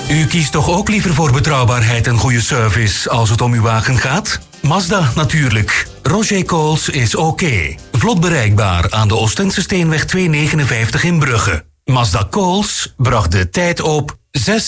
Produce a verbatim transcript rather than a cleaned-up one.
U kiest toch ook liever voor betrouwbaarheid en goede service als het om uw wagen gaat? Mazda natuurlijk. Roger Coles is oké. Vlot bereikbaar aan de Oostende Steenweg tweehonderdnegenenvijftig in Brugge. Mazda Coles bracht de tijd op zes